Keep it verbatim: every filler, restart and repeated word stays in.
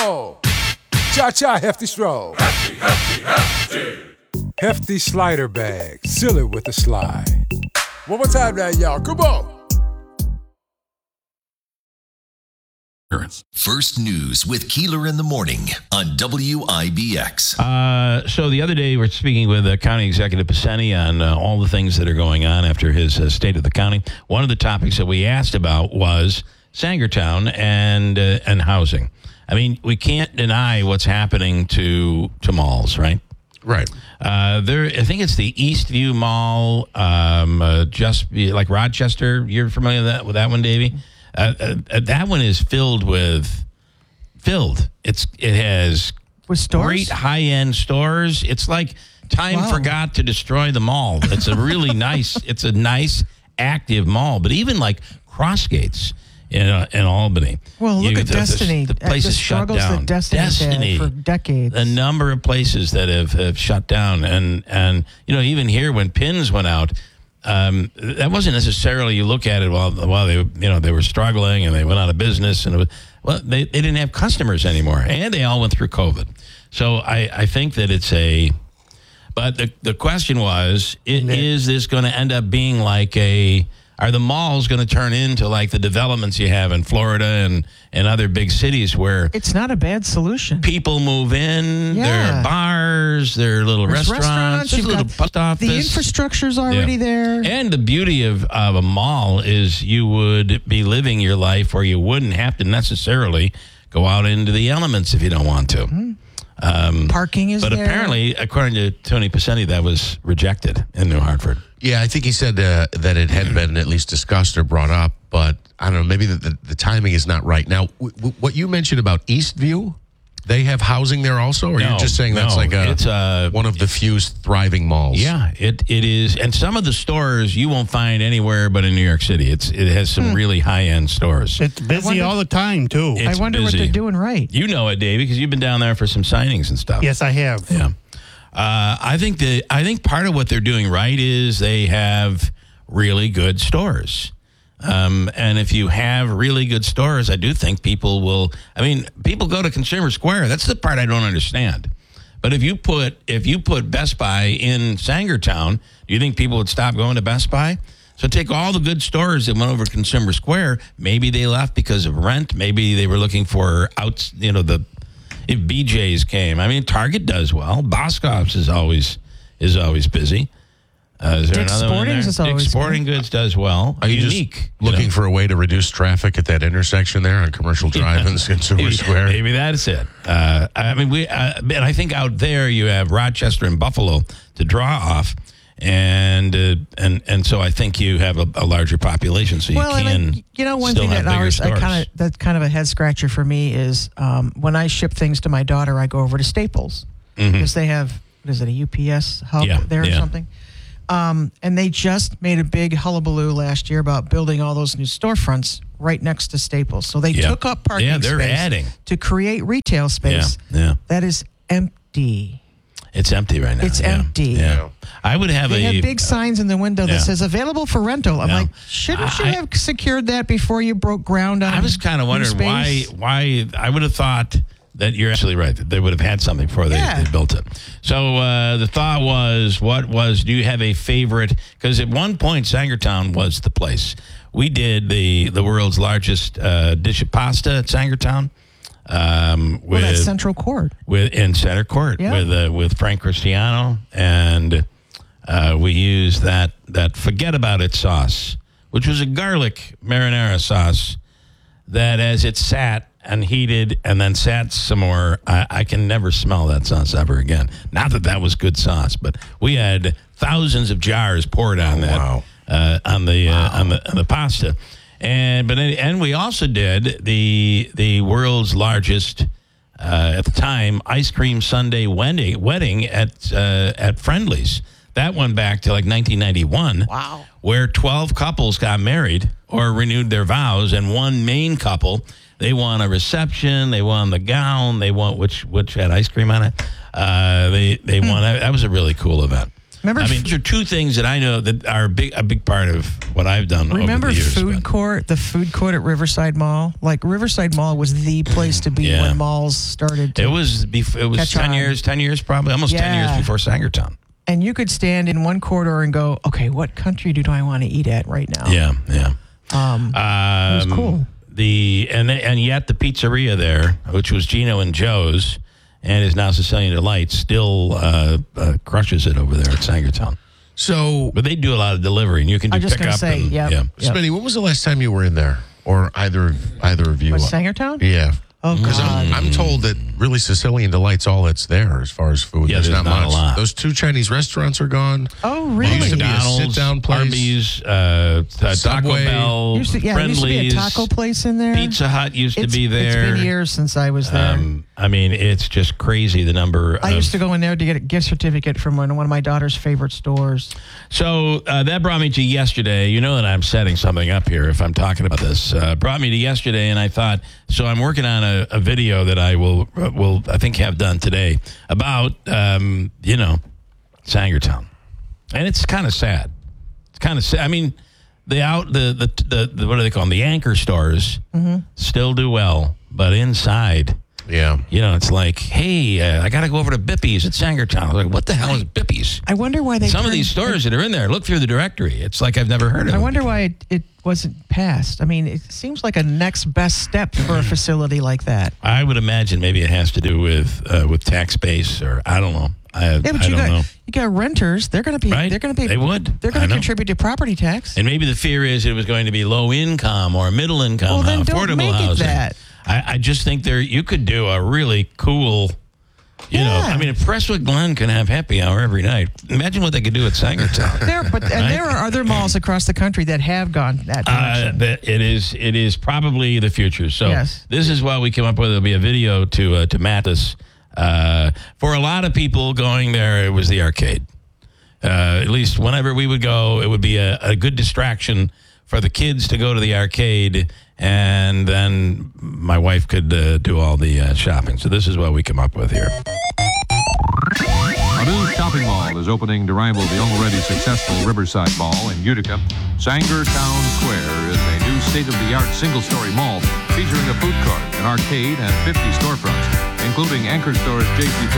on. Cha-cha, hefty stroll. Hefty, hefty, hefty. Hefty slider bag. Seal it with a slide. One more time now, y'all. Come on. First News with Keeler in the Morning on W I B X. Uh, so the other day, we're speaking with uh, County Executive Pacini on uh, all the things that are going on after his uh, State of the County. One of the topics that we asked about was Sangertown and uh, and housing. I mean, we can't deny what's happening to to malls, right? Right. Uh, there, I think it's the Eastview Mall, um, uh, just be, like Rochester. You're familiar with that, with that one, Davey? Uh, uh, that one is filled with filled. It's it has with stores? Great high end stores. It's like time Wow. forgot to destroy the mall. It's a really nice. It's a nice active mall. But even like Crossgates in uh, in Albany. Well, look you, at the, Destiny. The, the place the is shut struggles down. that Destiny's Destiny had for decades. The number of places that have, have shut down, and and you know even here when Pins went out. Um, that wasn't necessarily you look at it while while they you know they were struggling and they went out of business and it was, well they, they didn't have customers anymore and they all went through COVID. So I, I think that it's a but the the question was it, is this going to end up being like a are the malls going to turn into like the developments you have in Florida and, and other big cities where it's not a bad solution. People move in, Yeah. there are bars, there are little There's restaurants, restaurants, there's a you've little got post office. The infrastructure's already Yeah. there. And the beauty of, of a mall is you would be living your life where you wouldn't have to necessarily go out into the elements if you don't want to. Mm-hmm. Um, Parking is but there. apparently, according to Tony Pacini, that was rejected in New Hartford. Yeah, I think he said uh, that it had been at least discussed or brought up, but I don't know, maybe the, the, the timing is not right. Now, w- w- what you mentioned about Eastview, they have housing there also, or No, you're just saying that's no, like a, it's a- one of the few thriving malls? Yeah, it it is, and some of the stores you won't find anywhere but in New York City. It's it has some really high end stores. It's busy wonder- all the time, too. It's I wonder what busy. they're doing right. You know it, Davey, because you've been down there for some signings and stuff. Yes, I have. Yeah. Uh, I think that I think part of what they're doing right is they have really good stores. Um, and if you have really good stores, I do think people will. I mean, people go to Consumer Square. That's the part I don't understand. But if you put if you put Best Buy in Sangertown, do you think people would stop going to Best Buy? So take all the good stores that went over to Consumer Square. Maybe they left because of rent. Maybe they were looking for out. You know the. If B J's came, I mean, Target does well. Boscov's is always is always busy. Uh, is there Dick's another one Sporting there? is always Dick's Sporting Goods does well. Are you Unique, just looking you know? for a way to reduce traffic at that intersection there on Commercial Drive and Consumer maybe, Square? Maybe that's it. Uh, I mean, we. Uh, and I think out there you have Rochester and Buffalo to draw off, and uh, and and so I think you have a, a larger population, so you well, can. and I, you know, one still thing have that bigger always I stores. kind of that's kind of a head scratcher for me is um, when I ship things to my daughter, I go over to Staples because they have what is it a U P S hub Mm-hmm. Yeah, there or yeah. something. Um, and they just made a big hullabaloo last year about building all those new storefronts right next to Staples. So they Yeah. took up parking Yeah, they're space adding. to create retail space Yeah, yeah. that is empty. It's empty right now. It's yeah. empty. Yeah. I would have They a have big signs in the window that yeah. says available for rental. I'm No. like, shouldn't you I- have secured that before you broke ground on I was kind of new wondering why. space? Why I would have thought that you're absolutely right that they would have had something before they, Yeah. they built it. So uh, the thought was, what was? Do you have a favorite? Because at one point, Sangertown was the place. We did the the world's largest uh, dish of pasta at Sangertown. Um, Well, with that's Central Court. with in Center Court Yeah. with uh, with Frank Cristiano, and uh, we used that that forget about it sauce, which was a garlic marinara sauce that, as it sat and heated and then sat some more, I, I can never smell that sauce ever again. Not that that was good sauce, but we had thousands of jars poured on that wow. uh, on the uh, on the on the pasta. And but and we also did the the world's largest uh, at the time ice cream sundae wedding wedding at uh, at Friendly's. That went back to like nineteen ninety-one. Wow. Where twelve couples got married or renewed their vows, and one main couple, they won a reception, they won the gown, they won which which had ice cream on it. Uh, they they won. That was a really cool event. Remember, I mean, those are two things that I know that are a big, a big part of what I've done remember over the years. food but- court, the food court at Riverside Mall? Like Riverside Mall was the place to be Yeah. when malls started to. It was bef- it was Catch ten on. years, ten years probably, almost ten years Yeah. before Sangertown. And you could stand in one corridor and go, okay, what country do I want to eat at right now? Yeah, yeah. Um, Um, was cool. The and and yet the pizzeria there, which was Gino and Joe's, and is now Sicilian Delight, still uh, uh, crushes it over there at Sangertown. So, But they do a lot of delivery, and you can do I was just pick gonna up. say, and, yep. yeah. Yep. Smitty, when was the last time you were in there, or either either of you? Was Sangertown? Yeah. Oh, Because God. I'm, I'm told that really Sicilian Delight's all that's there as far as food. Yeah, there's, there's not, not a much. lot. Those two Chinese restaurants are gone. Oh, There really? used to be a McDonald's, sit-down place. Arby's, uh, uh, Taco Subway. Bell, Used to, yeah, there used to be a Friendly's, taco place in there. Pizza Hut used It's- to be there. It's been years since I was there. Um, I mean, it's just crazy the number. I of, used to go in there to get a gift certificate from one one of my daughter's favorite stores. So uh, that brought me to yesterday. You know that I'm setting something up here if I'm talking about this. Uh, brought me to yesterday, and I thought, so I'm working on a, a video that I will, uh, will I think, have done today about, um, you know, Sangertown. And it's kind of sad. It's kind of sad. I mean, the out the, the, the, the what do they call them? The anchor stores still do well, but inside... Yeah. You know, it's like, hey, uh, I got to go over to Bippy's at Sangertown. I was like, what the hell is Bippy's? I wonder why they. Some of turned- these stores that are in there, look through the directory. It's like I've never heard of I them. wonder why it, it wasn't passed. I mean, it seems like a next best step for a facility like that. I would imagine maybe it has to do with uh, with tax base or I don't know. I, Yeah, but I you don't got know. you got renters. They're going to be. Right? They're going to be. They would. They're I going to know. contribute to property tax. And maybe the fear is it was going to be low income or middle income, Well, then uh, don't affordable make it housing. that. I, I just think there you could do a really cool. You know, Yeah. I mean, if Presswood Glen can have happy hour every night, imagine what they could do at Sangertown. There, but and Right? there are other malls across the country that have gone that Uh, direction. that it is it is probably the future. So Yes. this is what we came up with. There'll be a video to uh, to match us. Uh, for a lot of people going there, it was the arcade. Uh, at least whenever we would go, it would be a, a good distraction for the kids to go to the arcade, and then my wife could uh, do all the uh, shopping. So this is what we come up with here. A new shopping mall is opening to rival the already successful Riverside Mall in Utica. Sangertown Square is a new state-of-the-art single-story mall featuring a food court, an arcade, and fifty storefronts, including anchor stores J C